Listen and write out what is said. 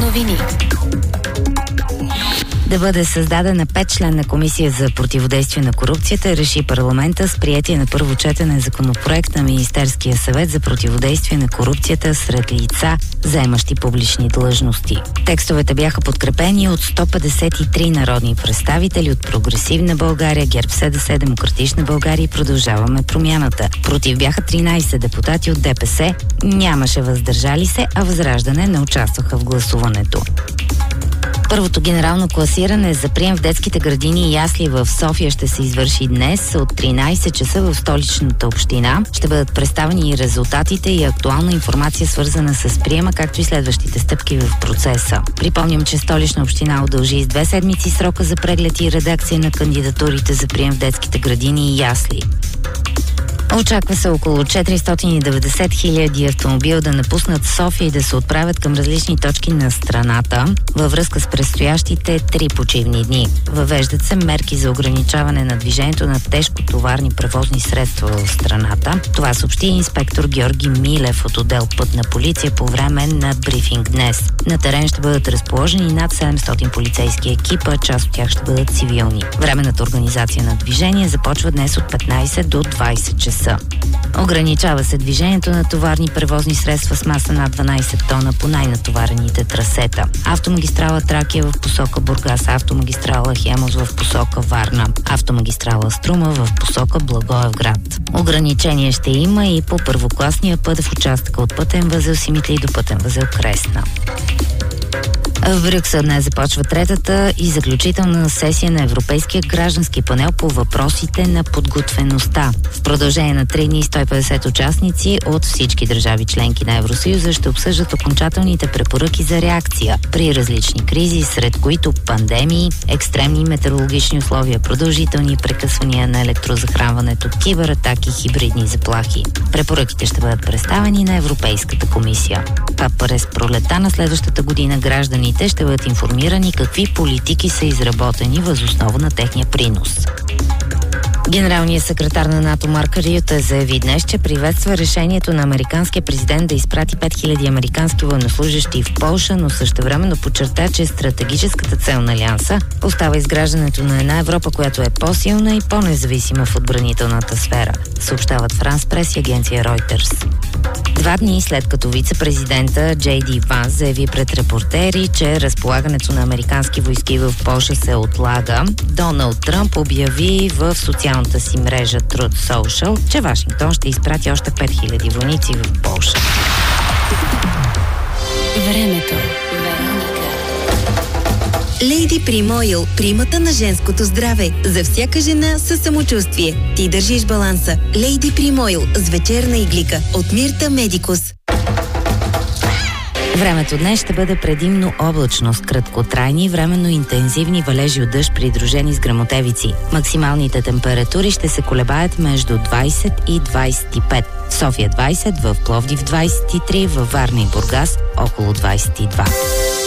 Новини. Да бъде създадена 5-членна комисия за противодействие на корупцията, реши парламента с приятие на първо четене законопроект на Министерския съвет за противодействие на корупцията сред лица, заемащи публични длъжности. Текстовете бяха подкрепени от 153 народни представители от Прогресивна България, ГЕРБ-СДС, Демократична България и Продължаваме промяната. Против бяха 13 депутати от ДПС, нямаше въздържали се, а Възраждане не участваха в гласуването. Първото генерално класиране за прием в детските градини и ясли в София ще се извърши днес от 13 часа в столичната община. Ще бъдат представени и резултатите и актуална информация, свързана с приема, както и следващите стъпки в процеса. Припомням, че Столична община удължи с 2 седмици срока за преглед и редакция на кандидатурите за прием в детските градини и ясли. Очаква се около 490 хиляди автомобила да напуснат София и да се отправят към различни точки на страната във връзка с предстоящите 3 почивни дни. Въвеждат се мерки за ограничаване на движението на тежкотоварни превозни средства в страната. Това съобщи инспектор Георги Милев от отдел Пътна полиция по време на брифинг днес. На терен ще бъдат разположени над 700 полицейски екипа, част от тях ще бъдат цивилни. Временната организация на движение започва днес от 15 до 20 часа. Ограничава се движението на товарни превозни средства с маса над 12 тона по най-натоварените трасета. Автомагистрала Тракия в посока Бургас, автомагистрала Хемус в посока Варна, автомагистрала Струма в посока Благоевград. Ограничение ще има и по първокласния път в участъка от пътен възел Симитли до пътен възел Кресна. В Брюксел днес започва третата и заключителна сесия на Европейския граждански панел по въпросите на подготвеността. В продължение на 3 дни 150 участници от всички държави членки на Евросъюза ще обсъждат окончателните препоръки за реакция при различни кризи, сред които пандемии, екстремни метеорологични условия, продължителни прекъсвания на електрозахранването, кибератаки, хибридни заплахи. Препоръките ще бъдат представени на Европейската комисия. А през пролета на следващата година гражданите ще бъдат информирани какви политики са изработени въз основа на техния принос. Генералният секретар на НАТО Марк Рюте заяви днес, че приветства решението на американския президент да изпрати 5000 американски военнослужащи в Полша, но същевременно подчерта, че стратегическата цел на Алианса остава изграждането на една Европа, която е по-силна и по-независима в отбранителната сфера, съобщават Франс Прес и агенция Reuters. 2 дни след като вице-президента Джей Ди Ванс заяви пред репортери, че разполагането на американски войски в Полша се отлага, Доналд Тръмп обяви в социалната си мрежа Truth Social, че Вашингтон ще изпрати още 5000 войници в Полша. Времето. Lady Prim Oil – примата на женското здраве. За всяка жена със самочувствие. Ти държиш баланса. Lady Prim Oil с вечерна иглика от Мирта Медикус. Времето днес ще бъде предимно облачно с краткотрайни и временно интензивни валежи от дъжд, придружени с гръмотевици. Максималните температури ще се колебаят между 20 и 25. В София 20, в Пловдив 23, във Варна и Бургас около 22.